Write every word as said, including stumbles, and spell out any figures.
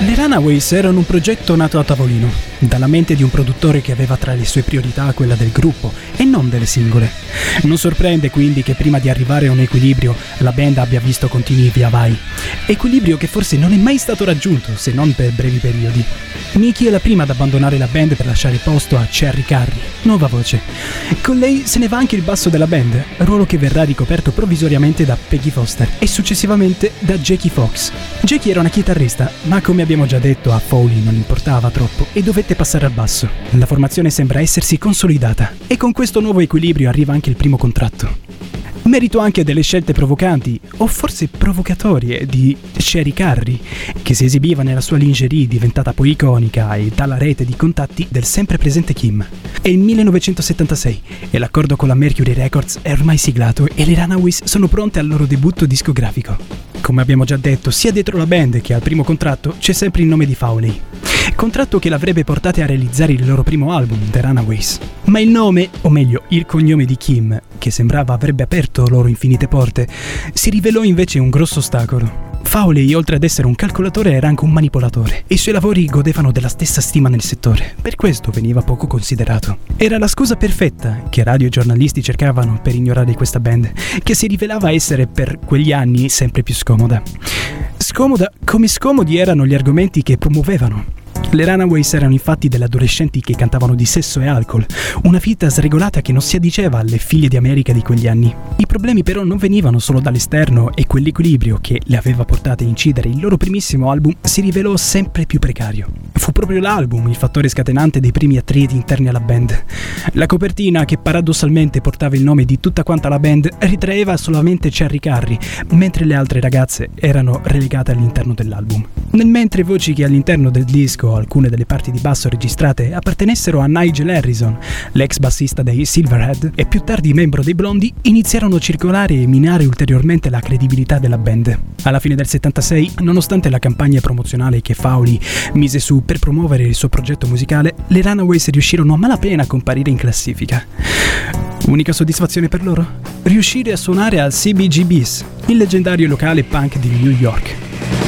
Le Runaways erano un progetto nato a tavolino, dalla mente di un produttore che aveva tra le sue priorità quella del gruppo e non delle singole. Non sorprende quindi che prima di arrivare a un equilibrio la band abbia visto continui via vai. Equilibrio che forse non è mai stato raggiunto, se non per brevi periodi. Nikki è la prima ad abbandonare la band per lasciare posto a Cherry Carey, nuova voce. Con lei se ne va anche il basso della band, ruolo che verrà ricoperto provvisoriamente da Peggy Foster e successivamente da Jackie Fox. Jackie era una chitarrista, ma come abbiamo già detto a Fowley non importava troppo e dovette passare al basso. La formazione sembra essersi consolidata e con questo nuovo equilibrio arriva anche il primo contratto. Merito anche delle scelte provocanti, o forse provocatorie, di Cherry Carey, che si esibiva nella sua lingerie diventata poi iconica e dalla rete di contatti del sempre presente Kim. È il millenovecentosettantasei e l'accordo con la Mercury Records è ormai siglato e le Runaways sono pronte al loro debutto discografico. Come abbiamo già detto, sia dietro la band che al primo contratto c'è sempre il nome di Fowley. Contratto che l'avrebbe portate a realizzare il loro primo album, The Runaways. Ma il nome, o meglio il cognome di Kim, che sembrava avrebbe aperto loro infinite porte, si rivelò invece un grosso ostacolo. Fowley, oltre ad essere un calcolatore, era anche un manipolatore e i suoi lavori godevano della stessa stima nel settore, per questo veniva poco considerato. Era la scusa perfetta che radio e giornalisti cercavano per ignorare questa band, che si rivelava essere per quegli anni sempre più scomoda. Scomoda come scomodi erano gli argomenti che promuovevano. Le Runaways erano infatti delle adolescenti che cantavano di sesso e alcol, una vita sregolata che non si addiceva alle figlie di America di quegli anni. I problemi però non venivano solo dall'esterno e quell'equilibrio che le aveva portate a incidere il loro primissimo album si rivelò sempre più precario. Fu proprio l'album il fattore scatenante dei primi attriti interni alla band. La copertina, che paradossalmente portava il nome di tutta quanta la band, ritraeva solamente Cherry Carey, mentre le altre ragazze erano relegate all'interno dell'album. Nel mentre voci che all'interno del disco, alcune delle parti di basso registrate, appartenessero a Nigel Harrison, l'ex bassista dei Silverhead e più tardi membro dei Blondie, iniziarono a circolare e minare ulteriormente la credibilità della band. Alla fine del settantasei, nonostante la campagna promozionale che Fowley mise su per promuovere il suo progetto musicale, le Runaways riuscirono a malapena a comparire in classifica. Unica soddisfazione per loro? Riuscire a suonare al C B G B's, il leggendario locale punk di New York.